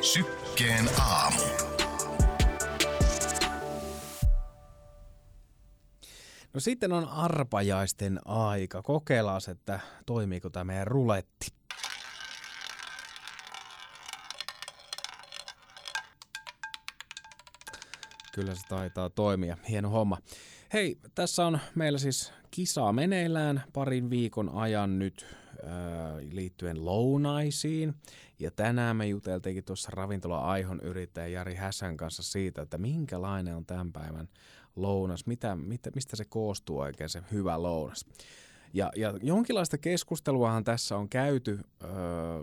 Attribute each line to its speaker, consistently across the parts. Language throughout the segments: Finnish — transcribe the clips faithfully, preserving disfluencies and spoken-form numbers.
Speaker 1: Sykkeen aamu.
Speaker 2: No sitten on arpajaisten aika. Kokeillaan, että toimiiko tämä meidän ruletti. Kyllä se taitaa toimia. Hieno homma. Hei, tässä on meillä siis kisa meneillään parin viikon ajan nyt ää, liittyen lounaisiin. Ja tänään me juteltiinkin tuossa ravintola Aihon yrittäjä Jari Häsän kanssa siitä, että minkälainen on tämän päivän lounas, mitä, mitä, mistä se koostuu oikein se hyvä lounas. Ja, ja jonkinlaista keskusteluahan tässä on käyty öö,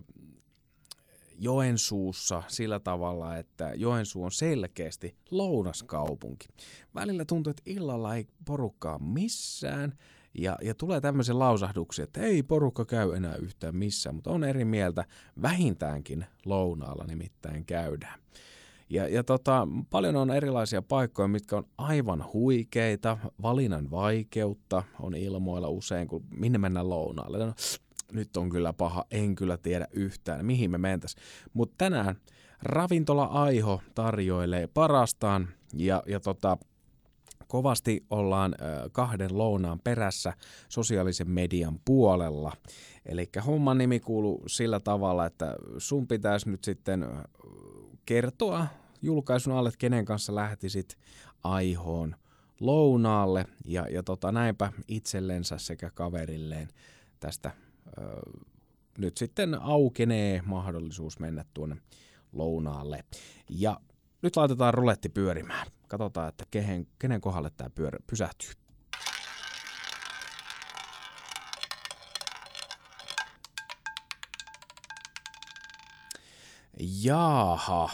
Speaker 2: Joensuussa sillä tavalla, että Joensuu on selkeästi lounaskaupunki. Välillä tuntuu, että illalla ei porukkaa missään ja, ja tulee tämmöisiä lausahduksia, että ei porukka käy enää yhtään missään, mutta on eri mieltä, vähintäänkin lounaalla nimittäin käydään. Ja, ja tota, paljon on erilaisia paikkoja, mitkä on aivan huikeita, valinnan vaikeutta on ilmoilla usein, kun minne mennään lounaalle. No, nyt on kyllä paha, en kyllä tiedä yhtään, mihin me mentäisiin. Mutta tänään ravintola Aiho tarjoilee parastaan ja, ja tota, kovasti ollaan äh, kahden lounaan perässä sosiaalisen median puolella. Eli homman nimi kuuluu sillä tavalla, että sun pitäisi nyt sitten kertoa julkaisun alle, että kenen kanssa lähtisit Aihoon lounaalle ja, ja tota, näinpä itsellensä sekä kaverilleen tästä ö, nyt sitten aukenee mahdollisuus mennä tuonne lounaalle. Ja nyt laitetaan ruletti pyörimään. Katsotaan, että kehen, kenen kohdalle tämä pyörä pysähtyy. Jaaha.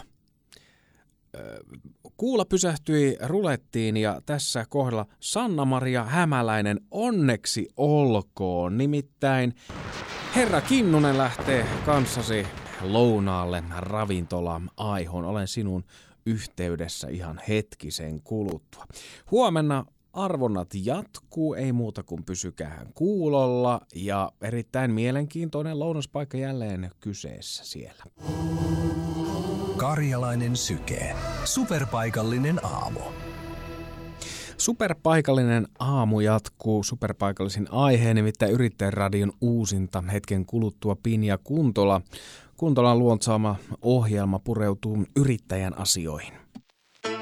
Speaker 2: Kuula pysähtyi rulettiin ja tässä kohdalla Sanna-Maria Hämäläinen, onneksi olkoon. Nimittäin herra Kinnunen lähtee kanssasi lounaalle ravintola Aihoon. Olen sinun yhteydessä ihan hetkisen kuluttua. Huomenna arvonnat jatkuu, ei muuta kuin pysykää kuulolla ja erittäin mielenkiintoinen lounaspaikka jälleen kyseessä siellä.
Speaker 1: Karjalainen syke. Superpaikallinen aamu.
Speaker 2: Superpaikallinen aamu jatkuu superpaikallisin aiheen, nimittäin Yrittäjäradion uusinta hetken kuluttua Pinja Kuntola. Kuntolan luonsaama ohjelma pureutuu yrittäjän asioihin.